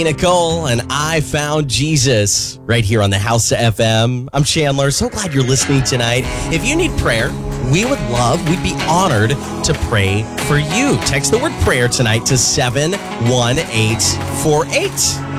Nicole and I Found Jesus right here on the House of FM. I'm Chandler. So glad you're listening tonight. If you need prayer, we'd be honored to pray for you. Text the word prayer tonight to 71848.